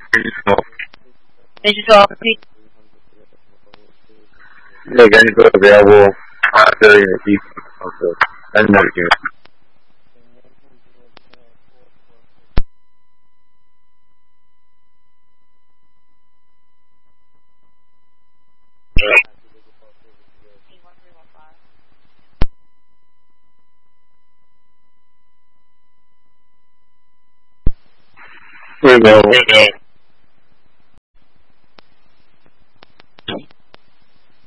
Digital. Mechanical available during the deep of the another unit. We will.